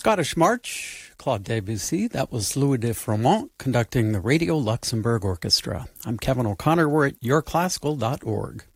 Scottish March, Claude Debussy. That was Louis de Froment conducting the Radio Luxembourg Orchestra. I'm Kevin O'Connor. We're at yourclassical.org.